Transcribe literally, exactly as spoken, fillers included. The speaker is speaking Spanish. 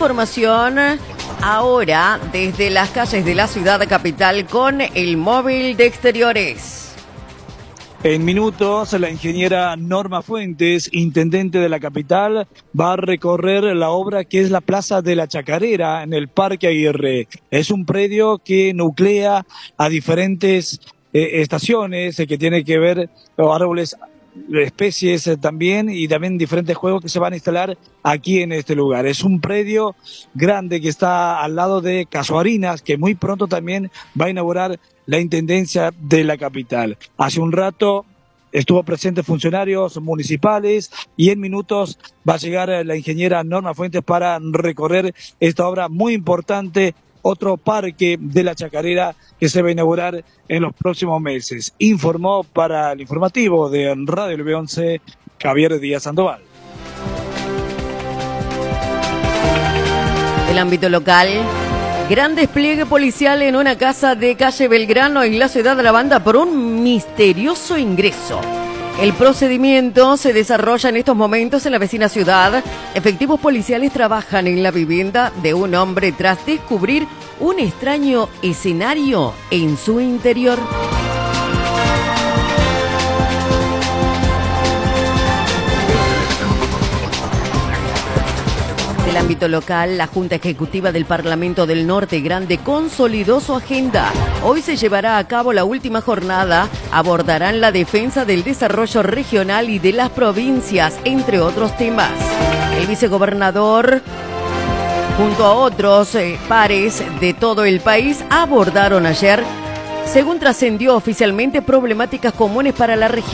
información ahora desde las calles de la ciudad capital con el móvil de exteriores. En minutos, la ingeniera Norma Fuentes, intendente de la capital, va a recorrer la obra que es la Plaza de la Chacarera en el Parque Aguirre. Es un predio que nuclea a diferentes eh, estaciones eh, que tiene que ver con árboles, especies eh, también, y también diferentes juegos que se van a instalar aquí en este lugar. Es un predio grande que está al lado de Casuarinas, que muy pronto también va a inaugurar la intendencia de la capital. Hace un rato estuvo presente funcionarios municipales y en minutos va a llegar la ingeniera Norma Fuentes para recorrer esta obra muy importante, otro parque de la Chacarera que se va a inaugurar en los próximos meses. Informó para el informativo de Radio L B once, Javier Díaz Sandoval. El ámbito local. Gran despliegue policial en una casa de calle Belgrano en la ciudad de La Banda por un misterioso ingreso. El procedimiento se desarrolla en estos momentos en la vecina ciudad. Efectivos policiales trabajan en la vivienda de un hombre tras descubrir un extraño escenario en su interior. En el ámbito local, la Junta Ejecutiva del Parlamento del Norte Grande consolidó su agenda. Hoy se llevará a cabo la última jornada. Abordarán la defensa del desarrollo regional y de las provincias, entre otros temas. El vicegobernador, junto a otros eh, pares de todo el país, abordaron ayer, según trascendió oficialmente, problemáticas comunes para la región.